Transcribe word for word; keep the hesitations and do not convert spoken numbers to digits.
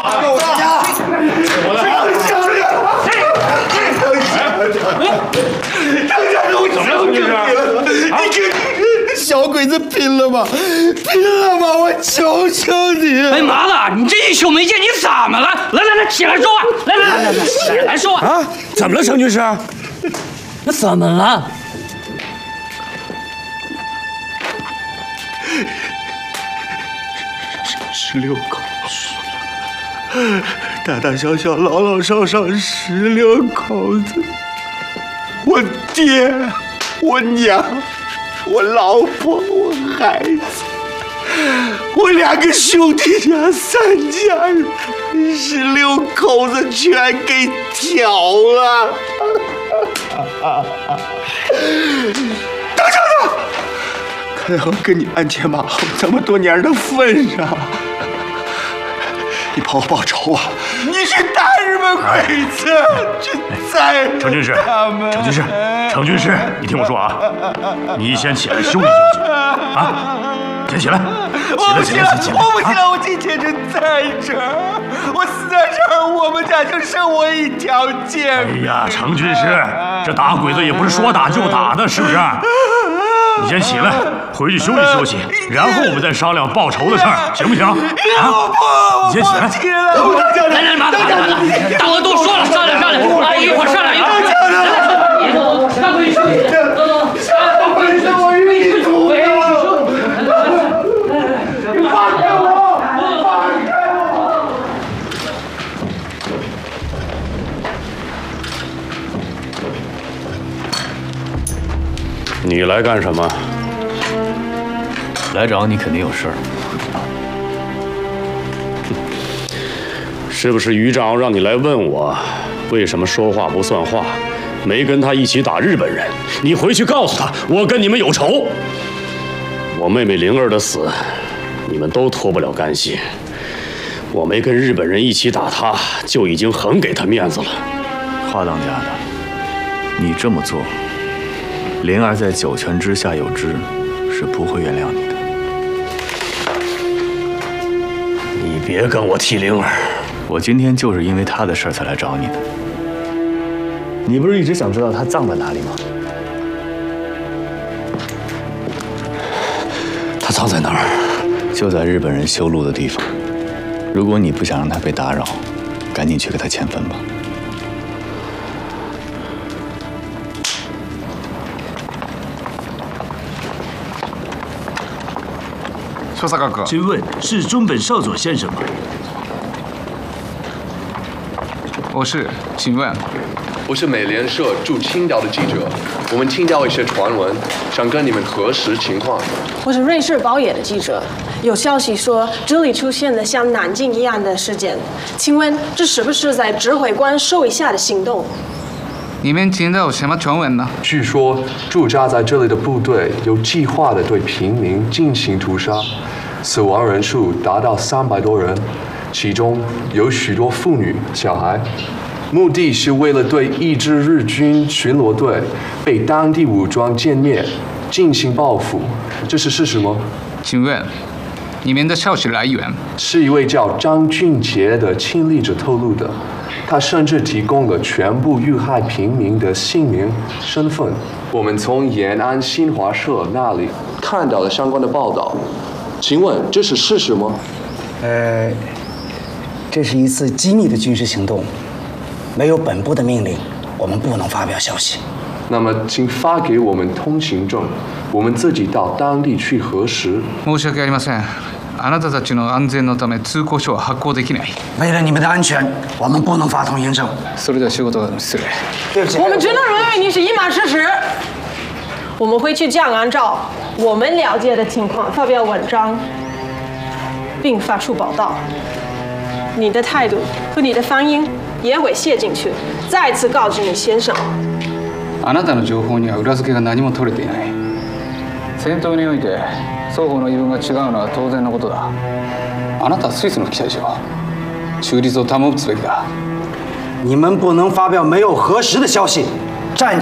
我家，我怎么了，同志？ 你跟小鬼子拼了吗？拼了吗？我求求你！ 哎妈的，你这一宿没见，你怎么了？来来来，起来说话！来来来来来，起来说话！ 啊，怎么了，程军师？ 那怎么了？ 十六口，大大小小、老老少少，十六口子。我爹，我娘，我老婆，我孩子，我两个兄弟家三家人，十六口子全给挑了。等等等，看在我跟你鞍前马后这么多年的份上，你帮我报仇啊！你去打日本鬼子，去宰程军师， 他们！ 程军师，程军师，你听我说啊，你先起来休息休息啊，先起来， 我不起来，起来， 我不行了，我今天就在这儿，我死在这儿，我们家就剩我一条街。 哎呀，程军师，这打鬼子也不是说打就打的，是不是？你先起来，回去休息休息，然后我们再商量报仇的事儿，行不行？啊，你先起来。 来来，马子马子马子，大哥都说了，商量商量，啊，一会儿商量一会儿。来来，走走，赶快休息，走走。 鬼子，我愿意走了。你放开我！放开我！ 你来干什么？ 来找你肯定有事儿。 是不是于长让你来问我，为什么说话不算话，没跟他一起打日本人？你回去告诉他，我跟你们有仇。我妹妹灵儿的死，你们都脱不了干系。我没跟日本人一起打他，就已经很给他面子了。 话当家的，你这么做，灵儿在九泉之下有知，是不会原谅你的。 你别跟我提灵儿。 我今天就是因为他的事儿才来找你的。你不是一直想知道他葬在哪里吗？ 他葬在哪儿？ 就在日本人修路的地方。如果你不想让他被打扰，赶紧去给他迁坟吧。 说啥哥哥？ 请问是中本少佐先生吗？ 我是，请问， 我是美联社驻青岛的记者，我们听到一些传闻，想跟你们核实情况。 我是瑞士宝野的记者，有消息说这里出现了像南京一样的事件，请问这是不是在指挥官手以下的行动？ 你们听到什么传闻呢？ 据说驻扎在这里的部队有计划地对平民进行屠杀，死亡人数达到三百多人。其中有许多妇女、小孩，目的是为了对一支日军巡逻队被当地武装歼灭进行报复。这是事实吗？ 请问，你们的消息来源是一位叫张俊杰的亲历者透露的，他甚至提供了全部遇害平民的姓名、身份。我们从延安新华社那里看到了相关的报道，请问这是事实吗？ 呃。这是一次机密的军事行动，没有本部的命令，我们不能发表消息。 那么，请发给我们通行证，我们自己到当地去核实。 申し訳ありません。あなたたちの安全のため通行証は発行できない。 为了你们的安全，我们不能发通行证。 それでは仕事が失礼。 对不起。 我们只能认为你是隐瞒事实。我们会去这样按照我们了解的情况发表文章，并发出报道。你的态度和你的反应也会写进去。再次告知你先生， あなたの情報には裏付けが何も取れていない。戦闘において双方の言い分が違うのは当然のことだ。あなたはスイスの記者でしょ。中立を保つべきだ。 你们不能发表没有核实的消息。